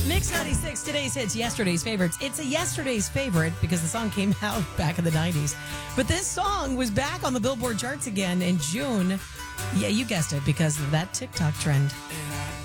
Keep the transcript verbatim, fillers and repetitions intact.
Mix ninety-six, today's hits, yesterday's favorites. It's a yesterday's favorite because the song came out back in the nineties. But this song was back on the Billboard charts again in June. Yeah, you guessed it, because of that TikTok trend.